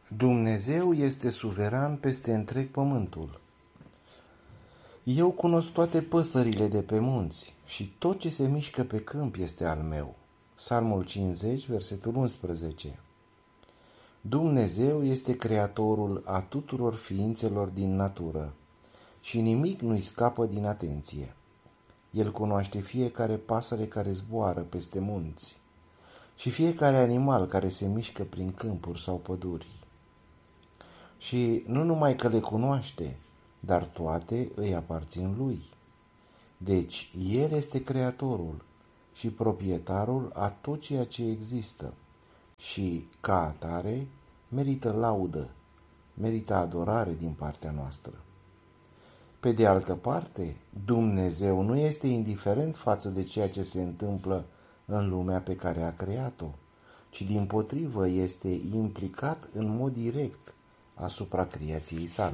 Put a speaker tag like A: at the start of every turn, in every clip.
A: Dumnezeu este suveran peste întreg pământul. Eu cunosc toate păsările de pe munți și tot ce se mișcă pe câmp este al meu. Psalmul 50, versetul 11. Dumnezeu este creatorul a tuturor ființelor din natură și nimic nu-i scapă din atenție. El cunoaște fiecare pasăre care zboară peste munți și fiecare animal care se mișcă prin câmpuri sau păduri. Și nu numai că le cunoaște, dar toate îi aparțin lui. Deci, el este creatorul și proprietarul a tot ceea ce există și, ca atare, merită laudă, merită adorare din partea noastră. Pe de altă parte, Dumnezeu nu este indiferent față de ceea ce se întâmplă în lumea pe care a creat-o, ci dimpotrivă este implicat în mod direct asupra creației sale.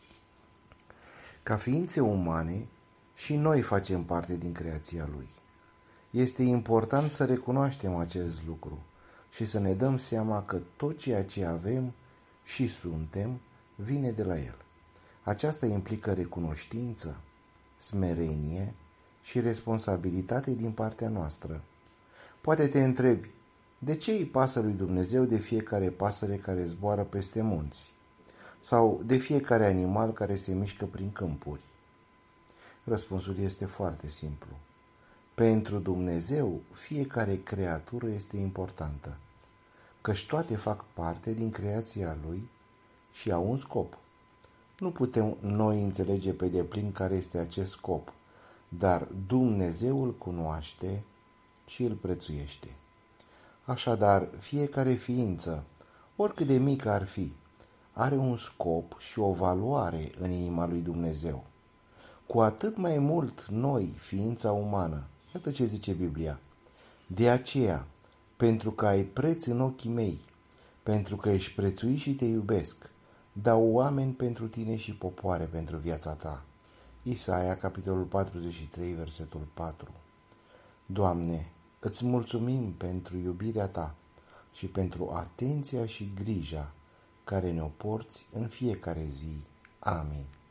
A: Ca ființe umane, și noi facem parte din creația lui. Este important să recunoaștem acest lucru și să ne dăm seama că tot ceea ce avem și suntem vine de la el. Aceasta implică recunoștință, smerenie și responsabilitate din partea noastră. Poate te întrebi, de ce îi pasă lui Dumnezeu de fiecare pasăre care zboară peste munți? Sau de fiecare animal care se mișcă prin câmpuri? Răspunsul este foarte simplu. Pentru Dumnezeu, fiecare creatură este importantă, căci toate fac parte din creația Lui și au un scop. Nu putem noi înțelege pe deplin care este acest scop, dar Dumnezeu îl cunoaște și îl prețuiește. Așadar, fiecare ființă, oricât de mică ar fi, are un scop și o valoare în inima lui Dumnezeu. Cu atât mai mult noi, ființa umană. Iată ce zice Biblia. De aceea, pentru că ai preț în ochii mei, pentru că ești prețuit și te iubesc, dau oameni pentru tine și popoare pentru viața ta. Isaia, capitolul 43, versetul 4. Doamne, îți mulțumim pentru iubirea ta și pentru atenția și grija care ne-o porți în fiecare zi. Amin.